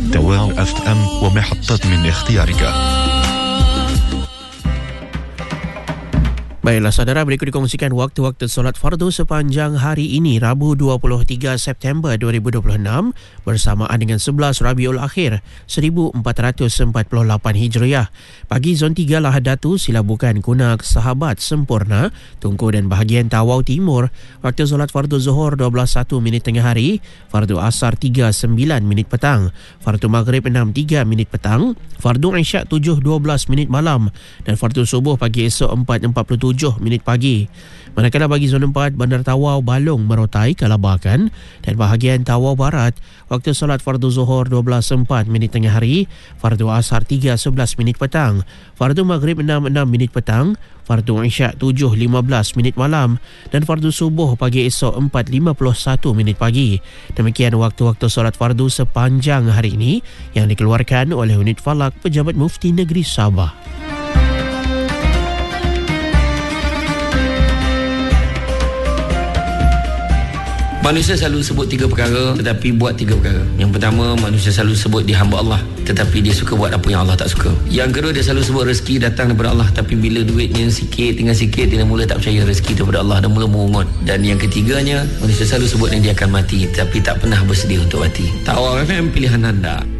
توال FM ومحطات من اختيارك. Baiklah saudara, berikut dikongsikan waktu-waktu solat fardu sepanjang hari ini, Rabu 23 September 2026 bersamaan dengan 11 Rabiul Akhir 1448 Hijriah. Pagi zon 3 Lahad Datu, Silabukan, Kunak, Sahabat, Sempurna, Tungku dan bahagian Tawau Timur. Waktu solat fardu Zuhur 12.1 minit tengah hari, fardu Asar 3.9 minit petang, fardu Maghrib 6.3 minit petang, fardu Isyak 7.12 minit malam dan fardu Subuh pagi esok 4.47 minit pagi. Manakala bagi zon 4 Bandar Tawau, Balong, Merotai, Kalabakan dan bahagian Tawau Barat, waktu solat fardu Zuhur 12.4 minit tengah hari, fardu Asar 3.11 minit petang, fardu Maghrib 6.6 minit petang, fardu Isyak 7.15 minit malam dan fardu Subuh pagi esok 4.51 minit pagi. Demikian waktu-waktu solat fardu sepanjang hari ini yang dikeluarkan oleh Unit Falak Pejabat Mufti Negeri Sabah. Manusia selalu sebut 3 perkara tetapi buat 3 perkara. Yang pertama, manusia selalu sebut dia hamba Allah tetapi dia suka buat apa yang Allah tak suka. Yang kedua, dia selalu sebut rezeki datang daripada Allah tapi bila duitnya sikit, tinggal sikit, dia mula tak percaya rezeki daripada Allah dan mula mengungut. Dan yang ketiganya, manusia selalu sebut yang dia akan mati tapi tak pernah bersedia untuk mati. Tawau FM, pilihan anda.